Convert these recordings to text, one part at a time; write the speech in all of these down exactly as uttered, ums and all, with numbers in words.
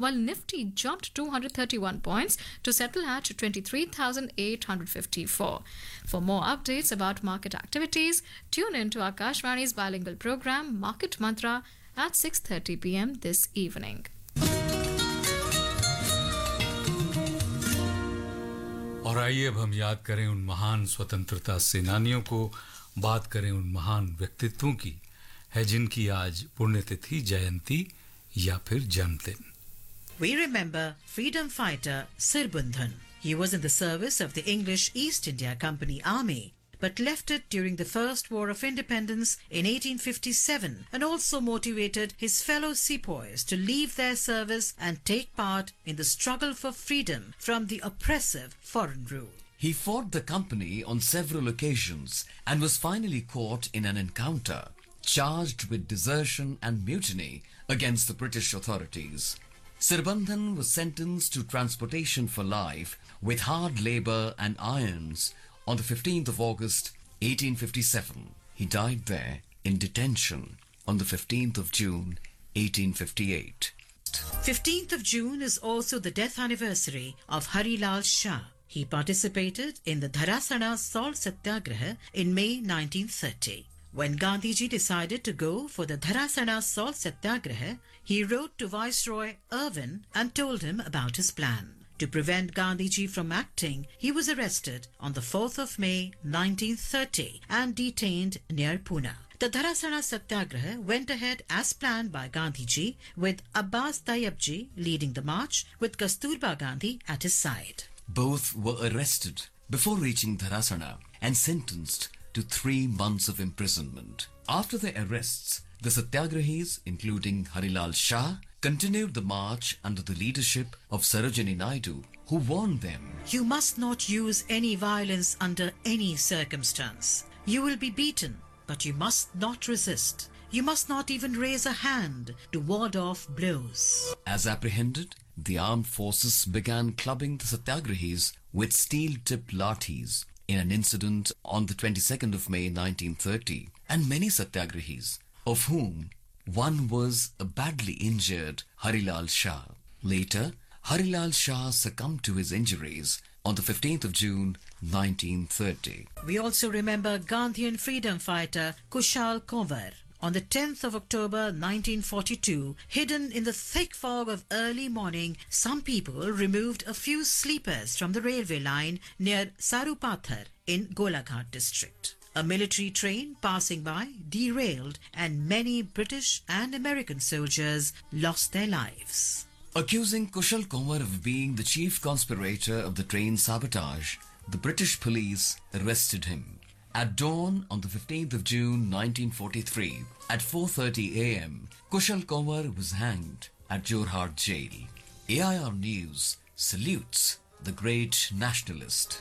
while Nifty jumped two hundred thirty-one points to settle at twenty-three thousand eight hundred fifty-four. For more updates about market activities, tune in to Akashvani's bilingual program Market Mantra at six thirty p m this evening. और आइए अब हम याद करें उन महान स्वतंत्रता सेनानियों को, बात करें उन महान व्यक्तित्वों की है जिनकी आज पुण्यतिथि, जयंती या फिर जन्मदिन. We remember freedom fighter Sirbundhan. He was in the service of the English East India Company Army, but left it during the First War of Independence in eighteen fifty-seven, and also motivated his fellow sepoys to leave their service and take part in the struggle for freedom from the oppressive foreign rule. He fought the company on several occasions and was finally caught in an encounter, charged with desertion and mutiny against the British authorities. Sirbundhan was sentenced to transportation for life with hard labour and irons on the fifteenth of August eighteen fifty-seven. He died there in detention on the fifteenth of June eighteen fifty-eight. fifteenth of June is also the death anniversary of Harilal Shah. He participated in the Dharasana Salt Satyagraha in May nineteen thirty. When Gandhiji decided to go for the Dharasana Salt Satyagraha, he wrote to Viceroy Irwin and told him about his plan. To prevent Gandhiji from acting, he was arrested on the fourth of May nineteen thirty and detained near Pune. The Dharasana Satyagraha went ahead as planned by Gandhiji, with Abbas Tayyabji leading the march with Kasturba Gandhi at his side. Both were arrested before reaching Dharasana and sentenced to three months of imprisonment. After their arrests, the Satyagrahis, including Harilal Shah, continued the march under the leadership of Sarojini Naidu, who warned them, "You must not use any violence under any circumstance. You will be beaten, but you must not resist. You must not even raise a hand to ward off blows." As apprehended, the armed forces began clubbing the Satyagrahis with steel-tipped lathis in an incident on the twenty-second of May nineteen thirty, and many Satyagrahis, of whom one was a badly injured Harilal Shah. Later, Harilal Shah succumbed to his injuries on the fifteenth of June nineteen thirty. We also remember Gandhian freedom fighter Kushal Konwar. On the tenth of October nineteen forty-two, hidden in the thick fog of early morning, some people removed a few sleepers from the railway line near Sarupathar in Golaghat district. A military train passing by derailed and many British and American soldiers lost their lives. Accusing Kushal Konwar of being the chief conspirator of the train sabotage, the British police arrested him. At dawn on the fifteenth of June nineteen forty-three, at four thirty a m, Kushal Konwar was hanged at Jorhat jail. A I R News salutes the great nationalist.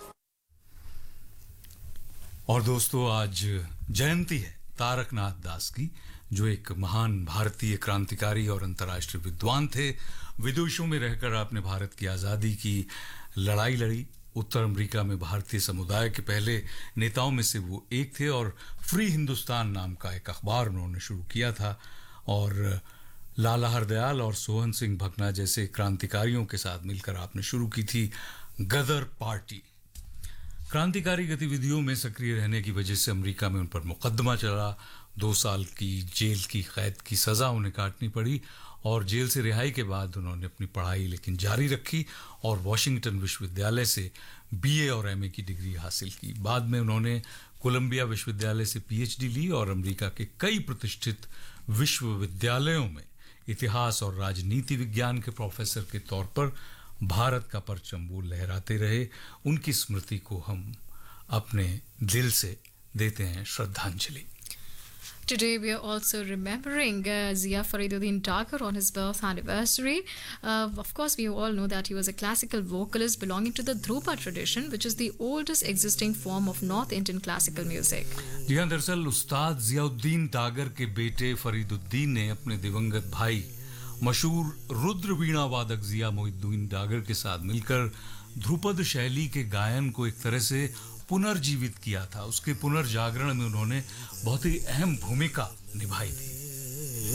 और दोस्तों, आज जयंती है तारकनाथ दास की, जो एक महान भारतीय क्रांतिकारी और अंतर्राष्ट्रीय विद्वान थे. विदेशों में रहकर आपने भारत की आज़ादी की लड़ाई लड़ी. उत्तर अमेरिका में भारतीय समुदाय के पहले नेताओं में से वो एक थे और फ्री हिंदुस्तान नाम का एक अखबार उन्होंने शुरू किया था. और लाला हरदयाल और सोहन सिंह भकना जैसे क्रांतिकारियों के साथ मिलकर आपने शुरू की थी गदर पार्टी. क्रांतिकारी गतिविधियों में सक्रिय रहने की वजह से अमेरिका में उन पर मुकदमा चला. दो साल की जेल की कैद की सज़ा उन्हें काटनी पड़ी और जेल से रिहाई के बाद उन्होंने अपनी पढ़ाई लेकिन जारी रखी और वॉशिंगटन विश्वविद्यालय से बीए और एमए की डिग्री हासिल की. बाद में उन्होंने कोलंबिया विश्वविद्यालय से पीएचडी ली और अमेरिका के कई प्रतिष्ठित विश्वविद्यालयों में इतिहास और राजनीति विज्ञान के प्रोफेसर के तौर पर भारत का परचम वो लहराते रहे. उनकी स्मृति को हम अपने दिल से देते हैं श्रद्धांजलि. Today we are also remembering uh, Zia Fariduddin Tagore on his birth anniversary. Uh, of course, we all know that he was a classical vocalist belonging to the Dhrupa tradition, which is the oldest existing form of North Indian classical music. जी हाँ, दरअसल उस्ताद जियाउद्दीन टागर के बेटे फरीदुद्दीन ने अपने दिवंगत भाई मशहूर रुद्र वीणा वादक जिया मोहिद्दीन टागर के साथ मिलकर ध्रुपद शैली के गायन को एक तरह से पुनर्जीवित किया था. उसके पुनर्जागरण में उन्होंने बहुत ही अहम भूमिका निभाई थी.